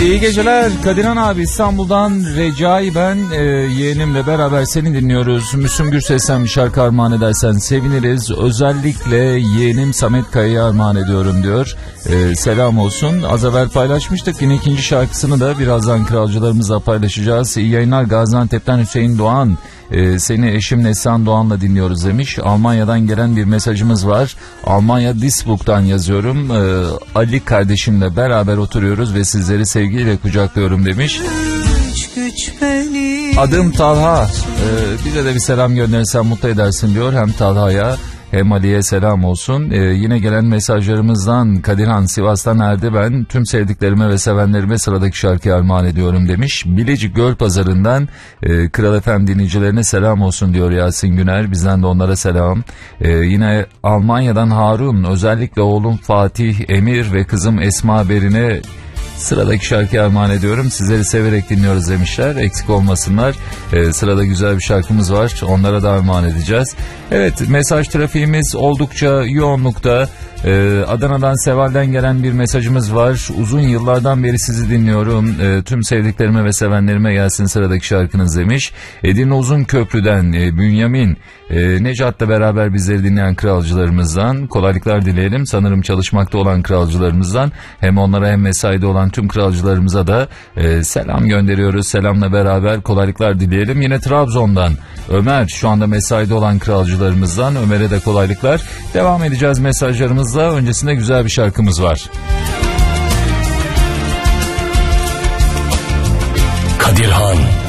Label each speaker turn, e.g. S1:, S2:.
S1: İyi geceler Kadirhan abi, İstanbul'dan Recai ben, yeğenimle beraber seni dinliyoruz. Müslüm Gürses'ten bir şarkı armağan edersen seviniriz. Özellikle yeğenim Samet Kaya'ya armağan ediyorum diyor. Selam olsun. Az evvel paylaşmıştık, yine ikinci şarkısını da birazdan kralcılarımızla paylaşacağız. İyi yayınlar Gaziantep'ten Hüseyin Doğan. Seni eşim Neslihan Doğan'la dinliyoruz demiş. Almanya'dan gelen bir mesajımız var. Almanya Duisburg'dan yazıyorum. Ali kardeşimle beraber oturuyoruz ve sizleri sevgiyle kucaklıyorum demiş. Adım Talha. Bize de bir selam gönderirsen mutlu edersin diyor. Hem Talha'ya hem Ali'ye selam olsun. Yine gelen mesajlarımızdan Kadirhan Sivas'tan Erdi ben. Tüm sevdiklerime ve sevenlerime sıradaki şarkıyı armağan ediyorum demiş. Bilecik Gölpazarı'ndan Kral FM dinleyicilerine selam olsun diyor Yasin Güner. Bizden de onlara selam. Yine Almanya'dan Harun, özellikle oğlum Fatih Emir ve kızım Esma Berin'e sıradaki şarkıyı armağan ediyorum. Sizleri severek dinliyoruz demişler. Eksik olmasınlar. Sırada güzel bir şarkımız var. Onlara da armağan edeceğiz. Evet, mesaj trafiğimiz oldukça yoğunlukta. Adana'dan Seval'den gelen bir mesajımız var. Uzun yıllardan beri sizi dinliyorum. Tüm sevdiklerime ve sevenlerime gelsin sıradaki şarkınız demiş. Edirne Uzunköprü'den Bünyamin, Necat'la beraber bizleri dinleyen kralcılarımızdan kolaylıklar dileyelim. Sanırım çalışmakta olan kralcılarımızdan, hem onlara hem mesaide olan tüm kralcılarımıza da selam gönderiyoruz. Selamla beraber kolaylıklar dileyelim. Yine Trabzon'dan Ömer, şu anda mesaide olan kralcılarımızdan, Ömer'e de kolaylıklar. Devam edeceğiz mesajlarımızla. Öncesinde güzel bir şarkımız var.
S2: Kadirhan